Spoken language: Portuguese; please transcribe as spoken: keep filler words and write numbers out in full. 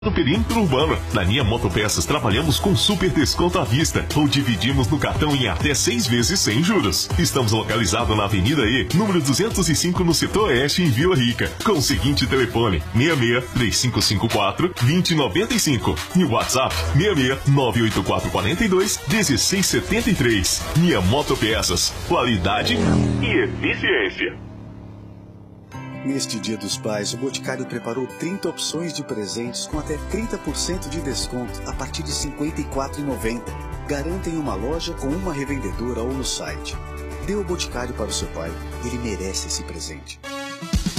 No perímetro urbano, na linha Motopeças trabalhamos com super desconto à vista ou dividimos no cartão em até seis vezes sem juros. Estamos localizados na Avenida E, número duzentos e cinco, no setor oeste, em Vila Rica, com o seguinte telefone: seis seis, três cinco cinco quatro, dois zero nove cinco e o WhatsApp seis seis, nove oito quatro quatro dois, um seis sete três. Linha Motopeças, qualidade e eficiência. Neste Dia dos Pais, o Boticário preparou trinta opções de presentes com até trinta por cento de desconto a partir de cinquenta e quatro reais e noventa centavos. Garanta em uma loja com uma revendedora ou no site. Dê o Boticário para o seu pai, ele merece esse presente.